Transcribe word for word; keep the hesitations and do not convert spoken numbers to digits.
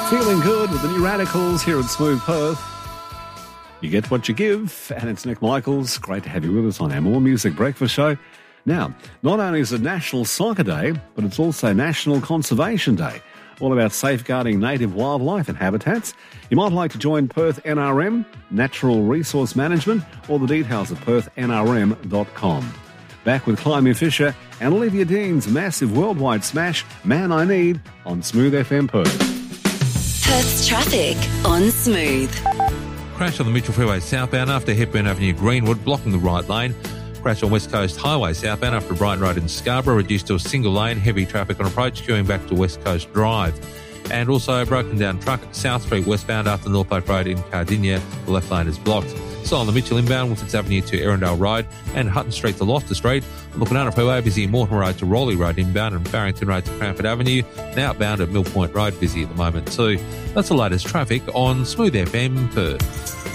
Feeling good with the New Radicals here at Smooth Perth. You get what you give, and it's Nick Michaels. Great to have you with us on our More Music Breakfast Show. Now, not only is it National Soccer Day, but it's also National Conservation Day, all about safeguarding native wildlife and habitats. You might like to join Perth N R M, Natural Resource Management, or the details at perth n r m dot com. Back with Climie Fisher and Olivia Dean's massive worldwide smash, Man I Need, on Smooth F M Perth. Perth's traffic on Smooth. Crash on the Mitchell Freeway southbound after Hepburn Avenue Greenwood, blocking the right lane. Crash on West Coast Highway southbound after Brighton Road in Scarborough, reduced to a single lane. Heavy traffic on approach, queuing back to West Coast Drive. And also a broken down truck at South Street westbound after Norfolk Road in Cardinia. The left lane is blocked. So on the Mitchell inbound, Wilkins Avenue to Erindale Road and Hutton Street to Loftus Street. On the Banana Freeway, busy Mortimer Road to Raleigh Road inbound and Barrington Road to Cranford Avenue. And outbound at Mill Point Road, busy at the moment too. That's the latest traffic on Smooth F M Perth.